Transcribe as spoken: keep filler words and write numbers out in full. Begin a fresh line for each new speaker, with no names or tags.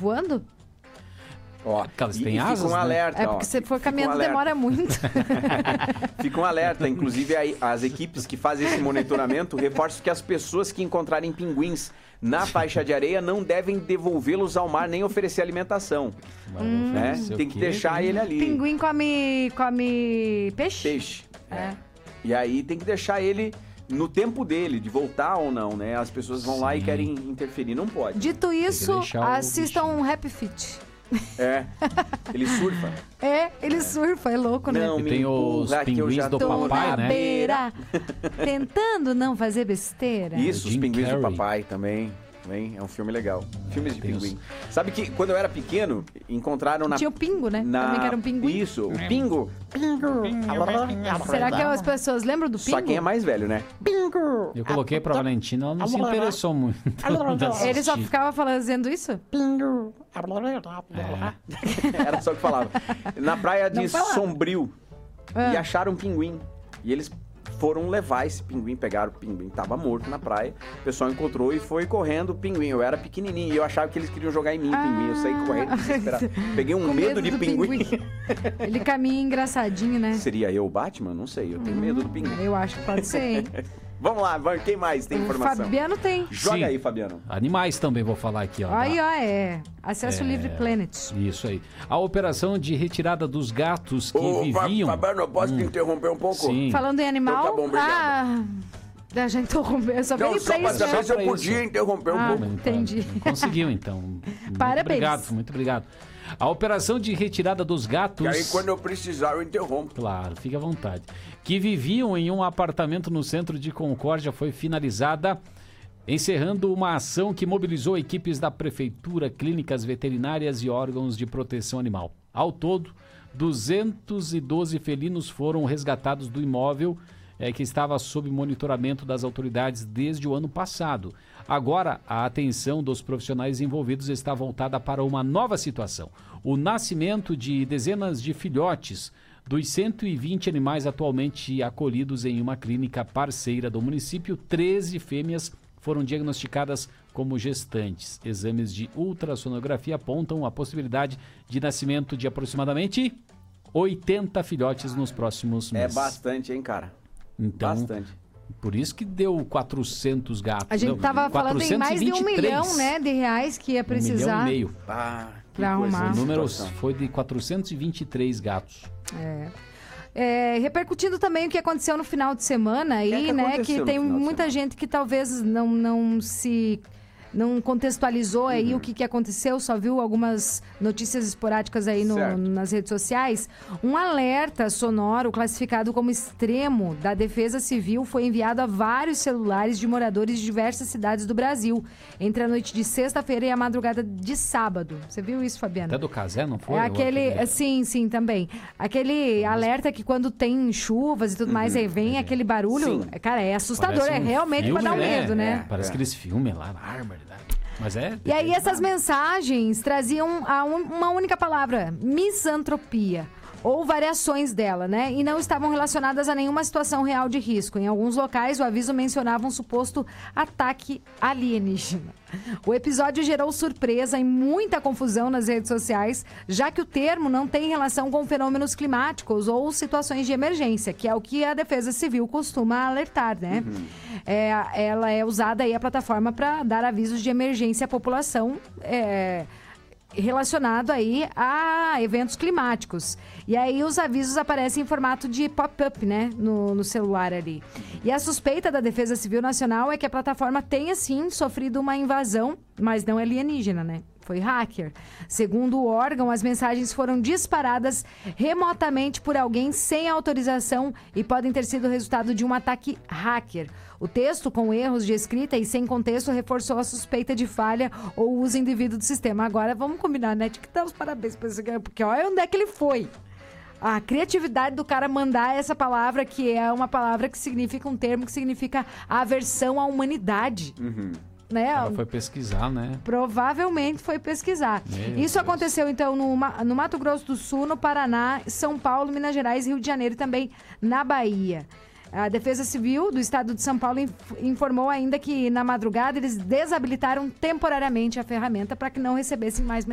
voando?
Ó,
Elas
e,
têm
e
asas,
fica um
né?
alerta,
É
ó.
porque se for
Fica um
caminhando
alerta.
demora muito.
Fica um alerta. Inclusive, aí, as equipes que fazem esse monitoramento reforçam que as pessoas que encontrarem pinguins na faixa de areia não devem devolvê-los ao mar nem oferecer alimentação.
Hum.
Né? Tem que deixar ele ali.
Pinguim come, come peixe?
Peixe.
É.
É. E aí tem que deixar ele no tempo dele, de voltar ou não, né? As pessoas vão lá e
Sim.
querem interferir. Não pode.
Dito isso,
deixar o
assistam
bichinho.
um Happy Fit.
É. Ele surfa.
É, ele surfa, é louco, né?
Não,
E
me
tem os
empurra que eu
pinguins
já
do
tô
Tô
papai,
na
né?
beira, tentando não fazer besteira.
Isso, os
Jim
pinguins do
Carrey.
papai também. Também é um filme legal. Filmes de
Tem os-
pinguim. Sabe que quando eu era pequeno, encontraram na...
Tinha o Pingo, né?
na...
Também que era um pinguim.
Isso, o pingo.
Será que as pessoas lembram do Pingo?
Só quem é mais velho, né? Pingo.
Eu coloquei pra Valentina, ela não se interessou muito.
Ele só ficava fazendo isso?
Era só o que falava. Na praia de
Não falava.
Sombrio.
Ah.
E acharam um pinguim. E eles foram levar esse pinguim, pegaram o pinguim, tava morto na praia. O pessoal encontrou e foi correndo o pinguim. Eu era pequenininho e eu achava que eles queriam jogar em mim o pinguim. Eu saí correndo desesperado. Peguei um
Com
medo, de
do
pinguim.
Ele caminha engraçadinho, né?
Seria eu o Batman? Não sei, eu tenho medo do pinguim.
Eu acho que pode ser, hein?
Vamos lá, vamos, quem mais tem
O
informação?
Fabiano tem.
Joga
Sim.
aí, Fabiano.
Animais também vou falar aqui, ó.
Aí,
da-
ó, é. Acesso
É.
Livre Planet.
Isso aí. A operação de retirada dos gatos que
Ô, Fa-
viviam...
Fabiano, eu posso te interromper um pouco?
Sim.
Falando em animal.
Então tá bom, obrigado.
ah, a gente interrompeu. Eu só
Não,
veio
só
pra
pra
isso
saber
mesmo.
se eu
pra isso.
podia interromper um
Ah.
pouco.
Então,
Entendi.
Conseguiu, então. Muito
Parabéns.
obrigado, muito obrigado. A operação de retirada dos gatos...
E aí, quando eu precisar, eu interrompo.
Claro, fique à vontade. Que viviam em um apartamento no centro de Concórdia foi finalizada, encerrando uma ação que mobilizou equipes da prefeitura, clínicas veterinárias e órgãos de proteção animal. Ao todo, duzentos e doze felinos foram resgatados do imóvel eh, que estava sob monitoramento das autoridades desde o ano passado. Agora, a atenção dos profissionais envolvidos está voltada para uma nova situação: o nascimento de dezenas de filhotes dos cento e vinte animais atualmente acolhidos em uma clínica parceira do município. treze fêmeas foram diagnosticadas como gestantes. Exames de ultrassonografia apontam a possibilidade de nascimento de aproximadamente oitenta filhotes nos próximos
É
meses.
bastante, hein, cara?
Então,
Bastante.
por isso que deu quatrocentos gatos.
A gente
Não,
tava falando em mais de um
quatrocentos e vinte e três.
milhão, né, de reais que ia
Um milhão
precisar.
e meio.
Ah, que
Pra
coisa,
arrumar.
O
que
número
situação.
foi de quatrocentos e vinte e três gatos.
É. É, repercutindo também o que aconteceu no final de semana aí,
que é que
né?
aconteceu
Que
no
tem
final de
muita
semana?
gente que talvez não, não se não contextualizou aí
Uhum.
o que, que aconteceu, só viu algumas notícias esporádicas aí no-
Certo.
nas redes sociais. Um alerta sonoro classificado como extremo da Defesa Civil foi enviado a vários celulares de moradores de diversas cidades do Brasil entre a noite de sexta-feira e a madrugada de sábado. Você viu isso, Fabiano?
Até do Casé, não foi?
É
Ou
aquele,
aquele-
sim, sim, também. Aquele alerta que quando tem chuvas e tudo mais, aí vem aquele barulho.
Sim.
Cara, é assustador,
Parece
é
um
realmente pra
filme,
dar um
né?
medo, né?
É.
Parece aqueles filmes lá, árvore, né? Mas é...
E aí essas mensagens traziam a un- uma única palavra, misantropia, ou variações dela, né? E não estavam relacionadas a nenhuma situação real de risco. Em alguns locais, o aviso mencionava um suposto ataque alienígena. O episódio gerou surpresa e muita confusão nas redes sociais, já que o termo não tem relação com fenômenos climáticos ou situações de emergência, que é o que a Defesa Civil costuma alertar, né? É, ela é usada aí, a plataforma, para dar avisos de emergência à população, é, relacionado aí a eventos climáticos. E aí os avisos aparecem em formato de pop-up, né, no, no celular ali. E a suspeita da Defesa Civil Nacional é que a plataforma tenha, sim, sofrido uma invasão, mas não alienígena, né? Foi hacker. Segundo o órgão, as mensagens foram disparadas remotamente por alguém sem autorização e podem ter sido resultado de um ataque hacker. O texto, com erros de escrita e sem contexto, reforçou a suspeita de falha ou uso indevido do sistema. Agora, vamos combinar, né? Tem que dar os parabéns para esse cara, porque olha onde é que ele foi. A criatividade do cara mandar essa palavra, que é uma palavra que significa um termo que significa aversão à humanidade.
Uhum.
Né?
Ela foi pesquisar, né?
Provavelmente foi pesquisar.
Meu
Isso
Deus.
aconteceu, então, no, Ma- no Mato Grosso do Sul, no Paraná, São Paulo, Minas Gerais, Rio de Janeiro e também na Bahia. A Defesa Civil do Estado de São Paulo inf- informou ainda que, na madrugada, eles desabilitaram temporariamente a ferramenta para que não recebessem mais